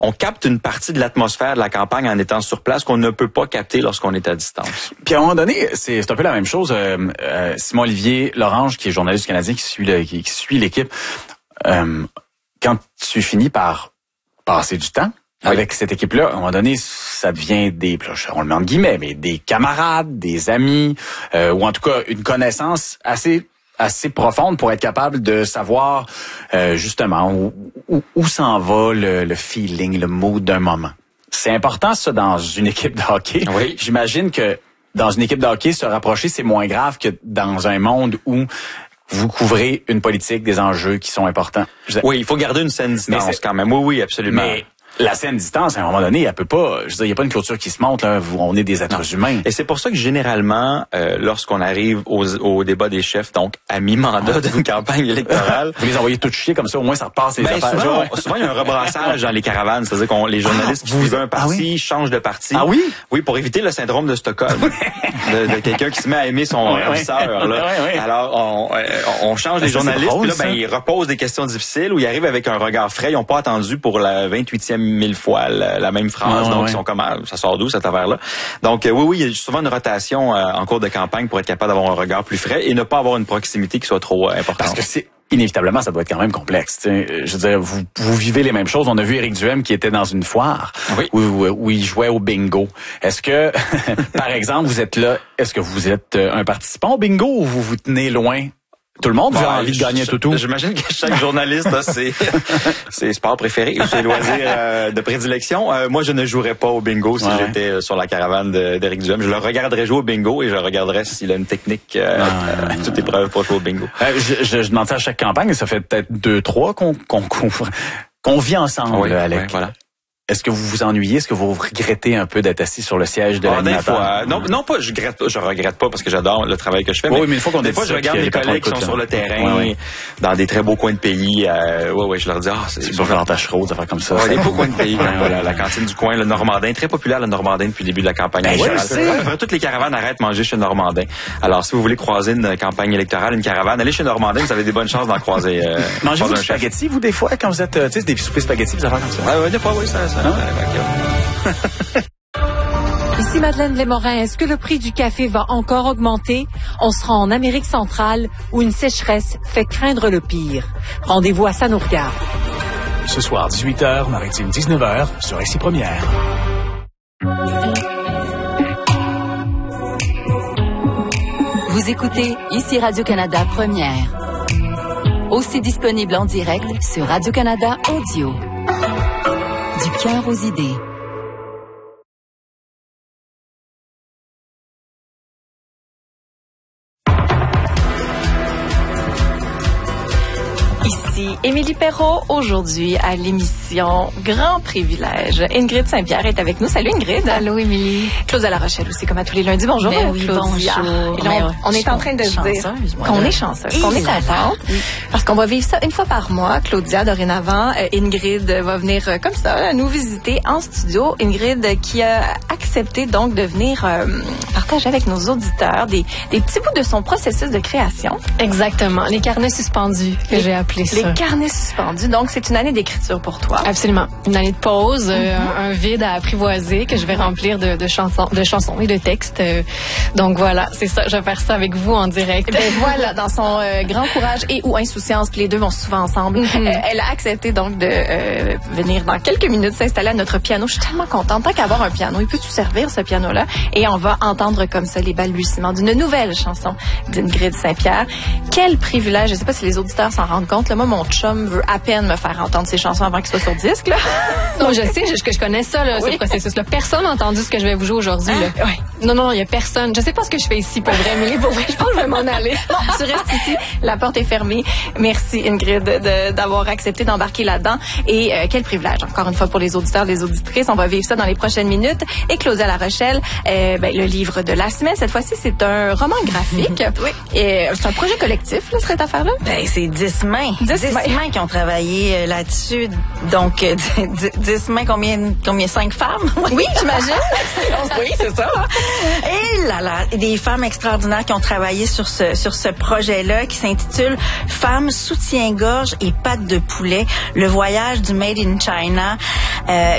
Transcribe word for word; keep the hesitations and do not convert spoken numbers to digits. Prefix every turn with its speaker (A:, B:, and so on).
A: on capte une partie de l'atmosphère de la campagne en étant sur place qu'on ne peut pas capter lorsqu'on est à distance.
B: Puis à un moment donné, c'est, c'est un peu la même chose. Euh, euh, Simon-Olivier Lorange, qui est journaliste canadien, qui suit, le, qui, qui suit l'équipe, euh, quand tu finis par passer du temps oui. avec cette équipe-là, à un moment donné, ça devient des, on le met en guillemets, mais des camarades, des amis, euh, ou en tout cas une connaissance assez assez profonde pour être capable de savoir euh, justement où, où, où s'en va le, le feeling, le mood d'un moment. C'est important ça dans une équipe de hockey.
A: Oui.
B: J'imagine que dans une équipe de hockey, se rapprocher, c'est moins grave que dans un monde où vous couvrez une politique, des enjeux qui sont importants.
A: Oui, il faut garder une saine distance quand même. Oui, oui, absolument.
B: Mais la saine distance, à un moment donné, elle peut pas. Je veux dire, il y a pas une clôture qui se monte là. On est des êtres non. humains.
A: Et c'est pour ça que généralement, euh, lorsqu'on arrive au, au débat des chefs, donc à mi-mandat ah, d'une campagne électorale,
B: vous les envoyez tous chier comme ça, au moins ça repasse les
A: ben,
B: affaires.
A: Souvent, souvent, il y a un rebrassage dans les caravanes, c'est-à-dire qu'on les journalistes ah, qui suivent un parti ah, oui? changent de parti.
B: Ah oui.
A: Oui, pour éviter le syndrome de Stockholm, de, de quelqu'un qui se met à aimer son
B: ouais,
A: ravisseur. Là.
B: Ouais, ouais.
A: Alors, on, on change les journalistes,
B: drôle,
A: puis là, ben, ils reposent des questions difficiles ou ils arrivent avec un regard frais. Ils n'ont pas attendu pour la vingt-huitième mille fois la, la même phrase. Ah, donc, ouais. ils sont comme, ah, ça sort d'où cette affaire-là? Donc, euh, oui, oui, il y a souvent une rotation euh, en cours de campagne pour être capable d'avoir un regard plus frais et ne pas avoir une proximité qui soit trop euh, importante.
B: Parce que c'est inévitablement, ça doit être quand même complexe. T'sais. Je veux dire, vous, vous vivez les mêmes choses. On a vu Éric Duhem qui était dans une foire
A: oui.
B: où, où, où il jouait au bingo. Est-ce que, par exemple, vous êtes là, est-ce que vous êtes un participant au bingo ou vous vous tenez loin? Tout le monde a envie de gagner un toutou.
A: J'imagine que chaque journaliste a ses, ses sports préférés ou ses loisirs euh, de prédilection. Euh, moi, je ne jouerais pas au bingo si ouais, j'étais ouais. sur la caravane d'Éric Duhem. Je le regarderais jouer au bingo et je regarderais s'il a une technique euh, ouais, toute épreuve pour jouer au bingo.
B: Euh, je, je, je demande ça à chaque campagne. Ça fait peut-être deux, trois qu'on qu'on qu'on vit ensemble,
A: oui,
B: Alec.
A: Oui, voilà.
B: Est-ce que vous vous ennuyez? Est-ce que vous regrettez un peu d'être assis sur le siège de
A: ah,
B: l'animateur?
A: Des fois, non, non pas, je regrette pas, je regrette pas parce que j'adore le travail que je fais.
B: Oui,
A: mais,
B: mais une fois qu'on
A: des fois, je regarde les collègues qui sont sur le terrain,
B: ouais, ouais.
A: dans des très beaux coins de pays. Euh, ouais, ouais, je leur dis, ah, c'est.
B: C'est sur la tâche rose, ça fait comme ça.
A: Ouais, des beaux coins de pays, quand voilà, la cantine du coin, le Normandin, très populaire le Normandin depuis le début de la campagne
B: ben,
A: électorale. Ouais, toutes les caravanes arrêtent de manger chez Normandin. Alors, si vous voulez croiser une campagne électorale, une caravane, allez chez Normandin, vous avez des bonnes chances d'en croiser. Euh,
B: Mangez-vous du spaghetti, vous, des fois, quand vous êtes, tu sais, des soupers spaghetti, vous avez comme ça?
A: Ouais, ouais, des fois, oui, ça, ça.
C: Ici Madeleine Lémorin, est-ce que le prix du café va encore augmenter? On sera en Amérique centrale où une sécheresse fait craindre le pire. Rendez-vous à Ça nous regarde.
D: Ce soir, dix-huit heures, maritime dix-neuf heures, sur Ici Première.
E: Vous écoutez Ici Radio-Canada Première. Aussi disponible en direct sur Radio-Canada Audio. Du cœur aux idées.
F: Ici Émilie Perrault, aujourd'hui à l'émission Grand Privilège. Ingrid Saint-Pierre est avec nous. Salut Ingrid.
G: Allô Émilie.
F: Claude à La Rochelle aussi, comme à tous les lundis. Bonjour
G: ben oui,
F: Claudia.
G: Bonjour.
F: Et là, on, on est en train de se dire qu'on est chanceuse, qu'on est contente.
G: Oui.
F: Parce qu'on va vivre ça une fois par mois. Claudia, dorénavant, euh, Ingrid va venir euh, comme ça, nous visiter en studio. Ingrid qui a accepté donc de venir euh, partager avec nos auditeurs des, des petits bouts de son processus de création.
G: Exactement. Les carnets suspendus que j'ai appelé ça.
F: Les carnets suspendus. Donc, c'est une année d'écriture pour toi.
G: Absolument. Une année de pause,
F: Mm-hmm.
G: euh, un, un vide à apprivoiser que je vais remplir de, de, chansons, de chansons et de textes. Euh, donc voilà, c'est ça. Je vais faire ça avec vous en direct.
F: Ben voilà, dans son euh, grand courage et ou insouciance, puis les deux vont souvent ensemble.
G: Mm-hmm.
F: Euh, elle a accepté donc de euh, venir dans quelques minutes s'installer à notre piano. Je suis tellement contente. Tant qu'avoir un piano, il peut tout servir, ce piano-là. Et on va entendre comme ça les balbutiements d'une nouvelle chanson d'Ingrid Saint-Pierre. Quel privilège. Je sais pas si les auditeurs s'en rendent compte. Là, moi, mon chum veut à peine me faire entendre ses chansons avant qu'il soit sur disque. Là.
G: Non, je sais je, que je connais ça, là, oui. ce processus-là. Personne n'a entendu ce que je vais vous jouer aujourd'hui.
F: Ah, oui.
G: Non, non, il y a personne. Je sais pas ce que je fais ici, pour vrai, mais pour vrai, je pense que je vais m'en aller.
F: Non, tu restes ici. La porte est fermée. Merci, Ingrid, de, d'avoir accepté d'embarquer là-dedans. Et euh, quel privilège, encore une fois, pour les auditeurs, les auditrices. On va vivre ça dans les prochaines minutes. Et Claudia La Rochelle, euh, ben, le livre de la semaine, cette fois-ci, c'est un roman graphique.
H: Oui.
F: Et euh, c'est un projet collectif, là, cette affaire-là?
H: Ben, c'est dix mains.
F: Dix,
H: dix mains. mains qui ont travaillé euh, là-dessus. Donc, euh, dix mains, combien, combien, cinq femmes?
F: Oui, j'imagine.
H: Oui, c'est ça. Et là, là, des femmes extraordinaires qui ont travaillé sur ce, sur ce projet-là qui s'intitule Femmes, soutien-gorge et pâtes de poulet, le voyage du Made in China. Euh,